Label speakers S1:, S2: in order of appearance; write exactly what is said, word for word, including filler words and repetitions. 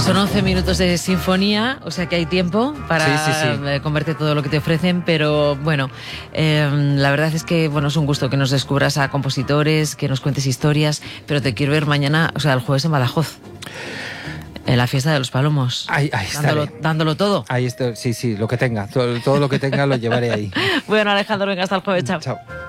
S1: Son once minutos de sinfonía, o sea que hay tiempo para
S2: sí, sí, sí.
S1: comerte todo lo que te ofrecen, pero bueno, eh, la verdad es que bueno, es un gusto que nos descubras a compositores, que nos cuentes historias, pero te quiero ver mañana, o sea, el jueves en Badajoz. En la fiesta de los Palomos.
S2: Ahí, ahí
S1: dándolo, dándolo todo.
S2: Ahí estoy, sí, sí, lo que tenga. Todo, todo lo que tenga lo llevaré ahí.
S1: Bueno, Alejandro, venga, hasta el jueves. Chao.
S2: Chao.